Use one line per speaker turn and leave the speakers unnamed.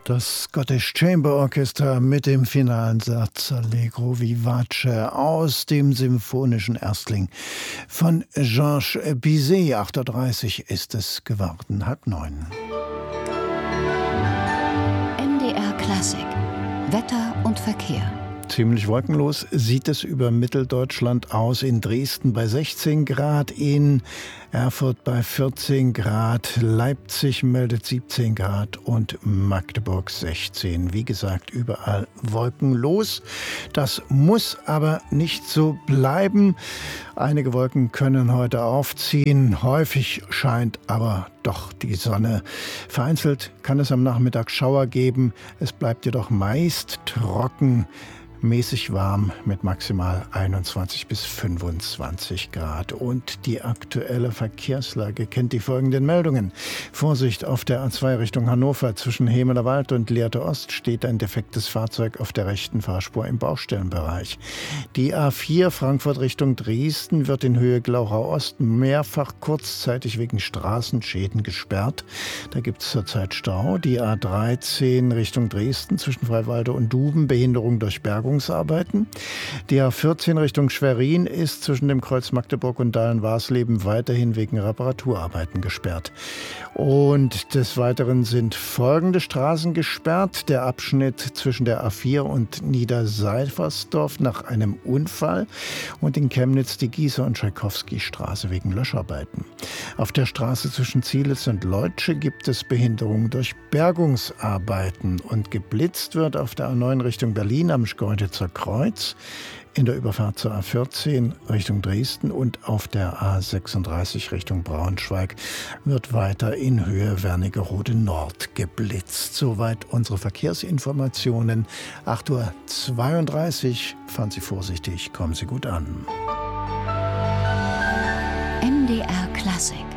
Das Scottish Chamber Orchestra mit dem finalen Satz Allegro vivace aus dem symphonischen Erstling von Georges Bizet. 8:30 ist es geworden, 8:30.
MDR Klassik. Wetter und Verkehr.
Ziemlich wolkenlos sieht es über Mitteldeutschland aus. In Dresden bei 16 Grad, in Erfurt bei 14 Grad, Leipzig meldet 17 Grad und Magdeburg 16. Wie gesagt, überall wolkenlos. Das muss aber nicht so bleiben. Einige Wolken können heute aufziehen. Häufig scheint aber doch die Sonne. Vereinzelt kann es am Nachmittag Schauer geben. Es bleibt jedoch meist trocken. Mäßig warm mit maximal 21 bis 25 Grad. Und die aktuelle Verkehrslage kennt die folgenden Meldungen. Vorsicht auf der A2 Richtung Hannover. Zwischen Hemelerwald und Lehrte Ost steht ein defektes Fahrzeug auf der rechten Fahrspur im Baustellenbereich. Die A4 Frankfurt Richtung Dresden wird in Höhe Glauchau Ost mehrfach kurzzeitig wegen Straßenschäden gesperrt. Da gibt es zurzeit Stau. Die A13 Richtung Dresden zwischen Freiwalde und Duben, Behinderung durch Bergung. Die A14 Richtung Schwerin ist zwischen dem Kreuz Magdeburg und Dahlen-Warsleben weiterhin wegen Reparaturarbeiten gesperrt. Und des Weiteren sind folgende Straßen gesperrt. Der Abschnitt zwischen der A4 und Niederseifersdorf nach einem Unfall und in Chemnitz die Gießer- und Tschaikowski-Straße wegen Löscharbeiten. Auf der Straße zwischen Zielitz und Leutsche gibt es Behinderungen durch Bergungsarbeiten und geblitzt wird auf der A9 Richtung Berlin am Schkeuditzer Kreuz, in der Überfahrt zur A14 Richtung Dresden und auf der A36 Richtung Braunschweig wird weiter in Höhe Wernigerode Nord geblitzt. Soweit unsere Verkehrsinformationen. 8:32 Uhr. Fahren Sie vorsichtig, kommen Sie gut an.
MDR Klassik.